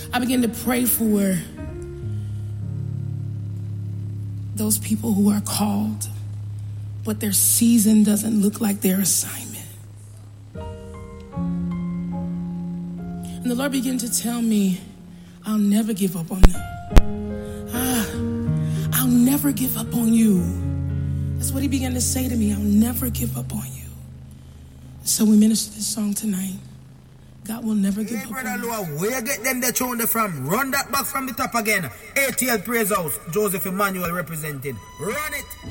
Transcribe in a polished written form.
I began to pray for those people who are called, but their season doesn't look like their assignment. And the Lord began to tell me, I'll never give up on them. I'll never give up on you. That's what he began to say to me. I'll never give up on you. So we minister this song tonight. God will never give up on you. Where you get them the tune from? Run that back from the top again. ATL Praise House. Joseph Emmanuel represented. Run it.